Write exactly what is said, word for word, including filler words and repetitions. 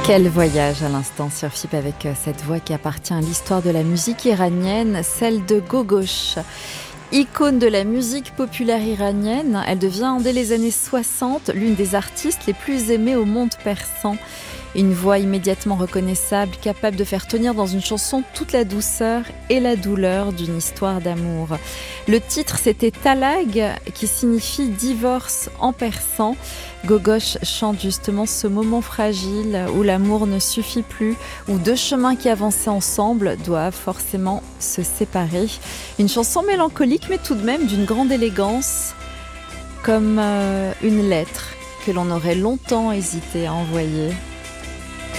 Quel voyage à l'instant sur F I P avec cette voix qui appartient à l'histoire de la musique iranienne, celle de Gogosh. Icône de la musique populaire iranienne, elle devient dès les années soixante l'une des artistes les plus aimées au monde persan. Une voix immédiatement reconnaissable, capable de faire tenir dans une chanson toute la douceur et la douleur d'une histoire d'amour. Le titre, c'était Talag, qui signifie divorce en persan. Gogosh chante justement ce moment fragile où l'amour ne suffit plus, où deux chemins qui avançaient ensemble doivent forcément se séparer. Une chanson mélancolique, mais tout de même d'une grande élégance, comme euh, une lettre que l'on aurait longtemps hésité à envoyer.